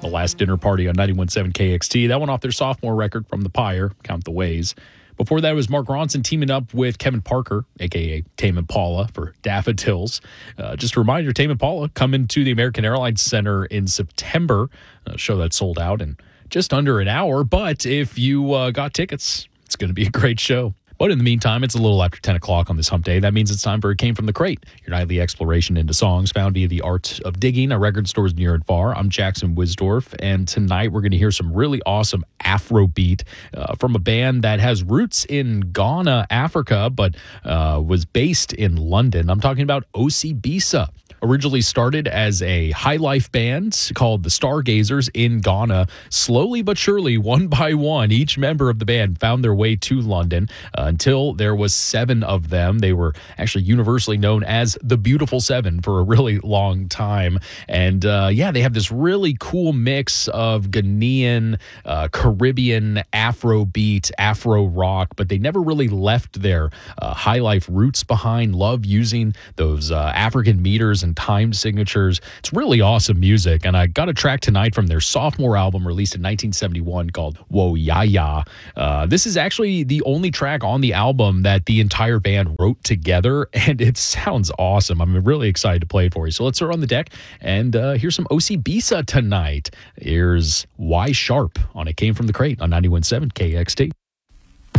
The Last Dinner Party on 91.7 KXT. That one off their sophomore record From the Pyre, Count the Ways. Before that was Mark Ronson teaming up with Kevin Parker, a.k.a. Tame Impala, for Daffodils. Just a reminder, Tame Impala coming to the American Airlines Center in September. A show that sold out in just under an hour. But if you got tickets, it's going to be a great show. But in the meantime, it's a little after 10 o'clock on this hump day. That means it's time for It Came From the Crate, your nightly exploration into songs found via the art of digging at record stores near and far. I'm Jackson Wisdorf, and tonight we're going to hear some really awesome Afrobeat from a band that has roots in Ghana, Africa, but was based in London. I'm talking about Osibisa. Originally started as a high life band called the Stargazers in Ghana. Slowly but surely, one by one, each member of the band found their way to London until there was 7 of them. They were actually universally known as the Beautiful Seven for a really long time. And they have this really cool mix of Ghanaian, Caribbean, Afrobeat, Afro rock, but they never really left their high life roots behind. Love using those African meters and time signatures. It's really awesome music, and I got a track tonight from their sophomore album released in 1971 called Whoa Ya Ya. This is actually the only track on the album that the entire band wrote together, and it sounds awesome. I'm really excited to play it for you. So let's throw on the deck and hear some Osibisa tonight. Here's Y Sharp on It Came From the Crate on 91.7 KXT.